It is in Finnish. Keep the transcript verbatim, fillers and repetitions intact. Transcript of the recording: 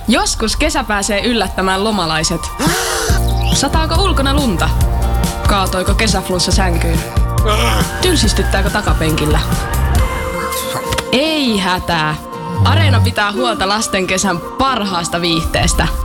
Joskus kesä pääsee yllättämään lomalaiset. Sataako ulkona lunta? Kaatoiko kesäflunssa sänkyyn? Tylsistyttääkö takapenkillä? Ei hätää. Areena pitää huolta lasten kesän parhaasta viihteestä.